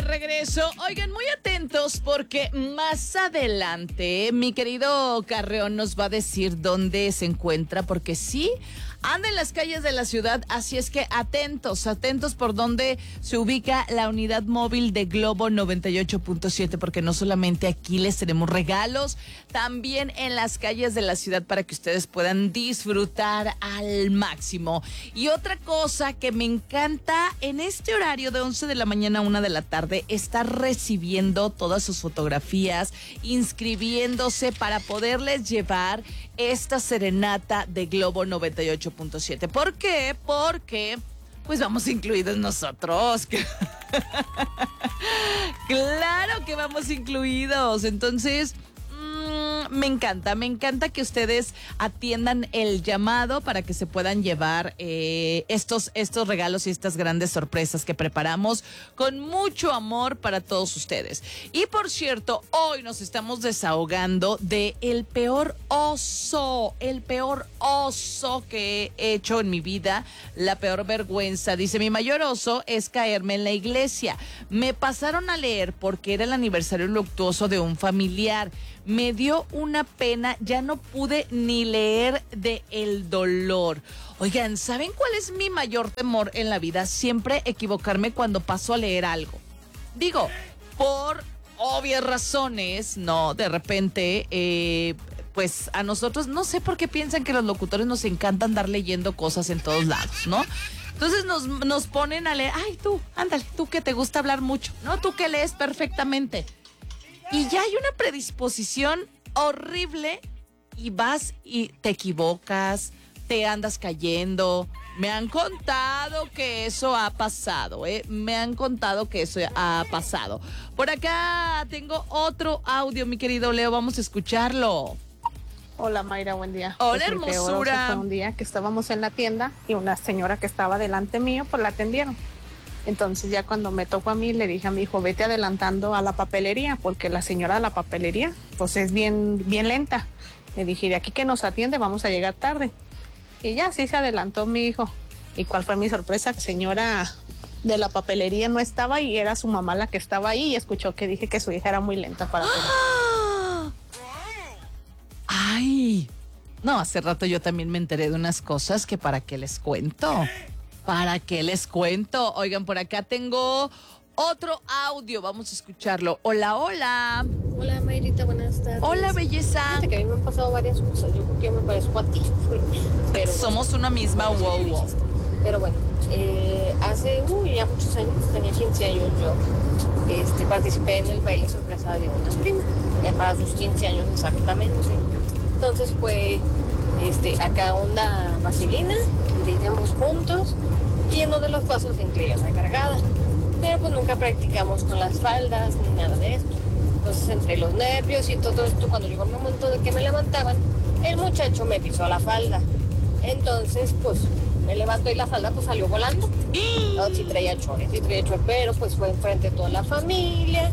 regreso. Oigan, muy atentos porque más adelante mi querido Carreón nos va a decir dónde se encuentra, porque sí, anda en las calles de la ciudad, así es que atentos por dónde se ubica la unidad móvil de Globo 98.7, porque no solamente aquí les tenemos regalos, también en las calles de la ciudad para que ustedes puedan disfrutar al máximo. Y otra cosa que me encanta, en este horario de 11 de la mañana a 1 de la tarde, está recibiendo todas sus fotografías, inscribiéndose para poderles llevar esta serenata de Globo 98.7. ¿Por qué? Porque pues vamos incluidos nosotros. Claro que vamos incluidos. Entonces, me encanta que ustedes atiendan el llamado para que se puedan llevar estos regalos y estas grandes sorpresas que preparamos con mucho amor para todos ustedes. Y por cierto, hoy nos estamos desahogando de el peor oso que he hecho en mi vida, la peor vergüenza. Dice, mi mayor oso es caerme en la iglesia. Me pasaron a leer porque era el aniversario luctuoso de un familiar. Me dio una pena, ya no pude ni leer de el dolor. Oigan, ¿saben cuál es mi mayor temor en la vida? Siempre equivocarme cuando paso a leer algo. Digo, por obvias razones, ¿no? De repente, pues a nosotros, no sé por qué piensan que los locutores nos encanta andar leyendo cosas en todos lados, ¿no? Entonces nos ponen a leer, ay, tú, ándale, tú que te gusta hablar mucho, ¿no? Tú que lees perfectamente. Y ya hay una predisposición horrible y vas y te equivocas, te andas cayendo. Me han contado que eso ha pasado, ¿eh? Me han contado que eso ha pasado. Por acá tengo otro audio, mi querido Leo, vamos a escucharlo. Hola Mayra, buen día. Hola, pues hermosura. Fue un día que estábamos en la tienda y una señora que estaba delante mío, pues la atendieron. Entonces ya cuando me tocó a mí, le dije a mi hijo, vete adelantando a la papelería, porque la señora de la papelería, pues es bien lenta. Le dije, de aquí que nos atiende, vamos a llegar tarde. Y ya así se adelantó mi hijo. ¿Y cuál fue mi sorpresa? La señora de la papelería no estaba y era su mamá la que estaba ahí y escuchó que dije que su hija era muy lenta para ¡Ah! ¡Ay! No, hace rato yo también me enteré de unas cosas que para qué les cuento. ¿Para qué les cuento? Oigan, por acá tengo otro audio. Vamos a escucharlo. Hola, hola. Hola, Mayrita, buenas tardes. Hola, belleza. Fíjate que a mí me han pasado varias cosas. Yo creo que yo me parezco a ti. Pero somos una misma, wow. Pero bueno, hace ya muchos años, tenía 15 años yo, participé en el baile sorpresa de una prima, para sus 15 años exactamente. Entonces fue acá una vaselina, digamos juntos, y en uno de los pasos incluía la cargada. Pero pues nunca practicamos con las faldas ni nada de esto. Entonces entre los nervios y todo esto, cuando llegó el momento de que me levantaban, el muchacho me pisó la falda. Entonces pues me levantó y la falda pues salió volando. No, sí traía chores, pero pues fue enfrente de toda la familia.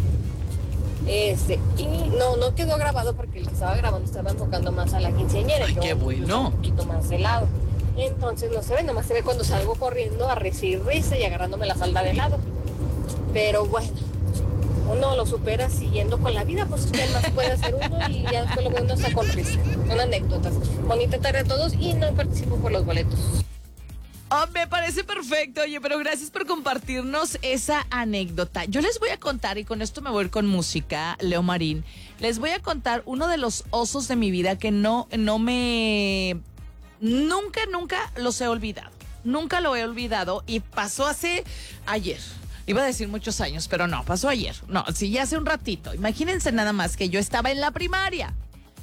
Y no quedó grabado porque el que estaba grabando estaba enfocando más a la quinceañera. Ay, qué bueno. Un poquito más de lado. Entonces no se ve, nomás se ve cuando salgo corriendo a recibir risa y agarrándome la falda de lado. Pero bueno, uno lo supera siguiendo con la vida, pues ¿qué más puede hacer uno? Y ya después lo ve uno hasta con risa. Son anécdotas. Bonita tarde a todos y no participo por los boletos. Oh, me parece perfecto, oye, pero gracias por compartirnos esa anécdota. Yo les voy a contar, y con esto me voy a ir con música, Leo Marín. Les voy a contar uno de los osos de mi vida que nunca los he olvidado. Nunca lo he olvidado y pasó ayer. Iba a decir muchos años, pero no, pasó ayer. No, sí, ya hace un ratito. Imagínense nada más que yo estaba en la primaria.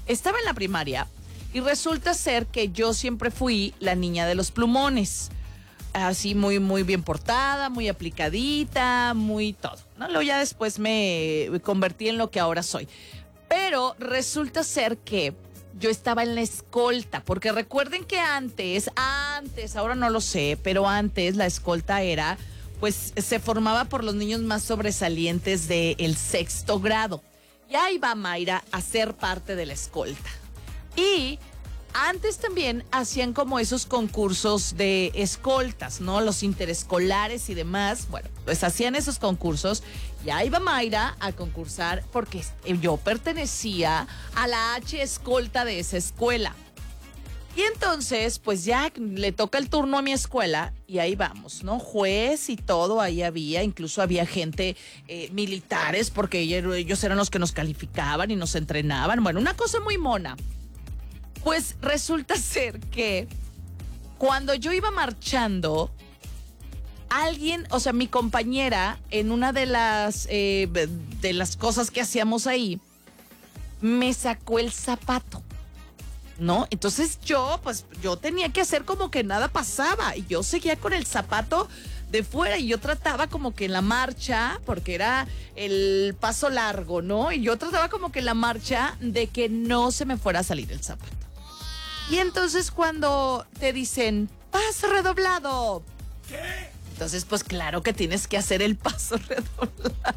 Y resulta ser que yo siempre fui la niña de los plumones. Así muy, muy bien portada, muy aplicadita, muy todo, ¿no? Luego ya después me convertí en lo que ahora soy. Pero resulta ser que yo estaba en la escolta, porque recuerden que antes, ahora no lo sé, pero antes la escolta era, pues se formaba por los niños más sobresalientes del 6º grado. Y ahí va Mayra a ser parte de la escolta. Y Antes también hacían como esos concursos de escoltas, ¿no? Los interescolares y demás. Bueno, pues hacían esos concursos. Ya iba Mayra a concursar porque yo pertenecía a la H escolta de esa escuela. Y entonces, pues ya le toca el turno a mi escuela y ahí vamos, ¿no? Juez y todo, ahí había, incluso había gente militares porque ellos eran los que nos calificaban y nos entrenaban. Bueno, una cosa muy mona. Pues resulta ser que cuando yo iba marchando, alguien, o sea, mi compañera, en una de las cosas que hacíamos ahí, me sacó el zapato, ¿no? Entonces yo tenía que hacer como que nada pasaba y yo seguía con el zapato de fuera y yo trataba como que en la marcha, porque era el paso largo, ¿no? Y yo trataba como que en la marcha de que no se me fuera a salir el zapato. Y entonces cuando te dicen, paso redoblado. ¿Qué? Entonces, pues claro que tienes que hacer el paso redoblado.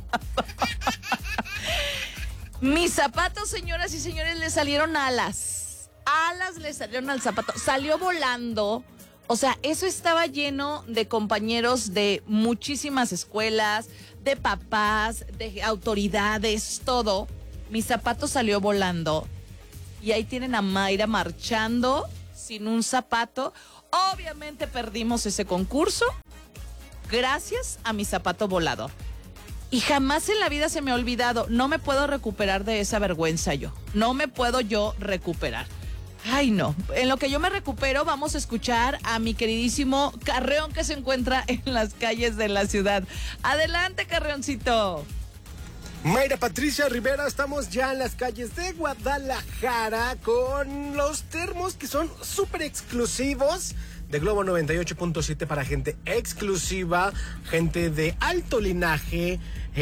Mis zapatos, señoras y señores, le salieron alas. Alas le salieron al zapato. Salió volando. O sea, eso estaba lleno de compañeros de muchísimas escuelas, de papás, de autoridades, todo. Mi zapato salió volando. Y ahí tienen a Mayra marchando sin un zapato. Obviamente perdimos ese concurso gracias a mi zapato volador. Y jamás en la vida se me ha olvidado. No me puedo recuperar de esa vergüenza yo. No me puedo yo recuperar. Ay, no. En lo que yo me recupero, vamos a escuchar a mi queridísimo Carreón que se encuentra en las calles de la ciudad. Adelante, Carreoncito. Mayra Patricia Rivera, estamos ya en las calles de Guadalajara con los termos que son súper exclusivos de Globo 98.7 para gente exclusiva, gente de alto linaje,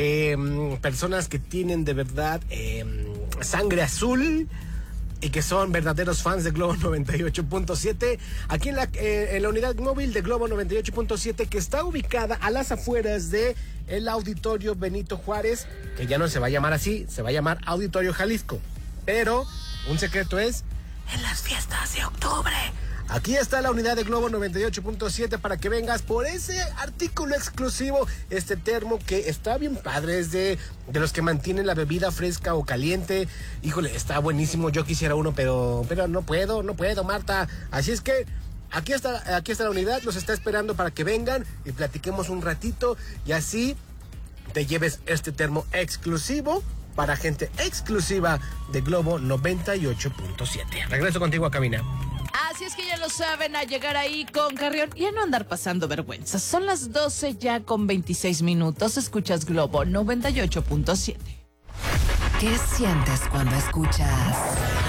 personas que tienen de verdad sangre azul y que son verdaderos fans de Globo 98.7, aquí en la unidad móvil de Globo 98.7 que está ubicada a las afueras de el Auditorio Benito Juárez, que ya no se va a llamar así, se va a llamar Auditorio Jalisco, pero un secreto es en las fiestas de octubre. Aquí está la unidad de Globo 98.7 para que vengas por ese artículo exclusivo, este termo que está bien padre, es de los que mantienen la bebida fresca o caliente. Híjole, está buenísimo, yo quisiera uno, pero no puedo, Marta. Así es que aquí está la unidad, los está esperando para que vengan y platiquemos un ratito y así te lleves este termo exclusivo para gente exclusiva de Globo 98.7. Regreso contigo a cabina. Así es que ya lo saben, a llegar ahí con Carrión y a no andar pasando vergüenza. Son las 12 ya con 26 minutos. Escuchas Globo 98.7. ¿Qué sientes cuando escuchas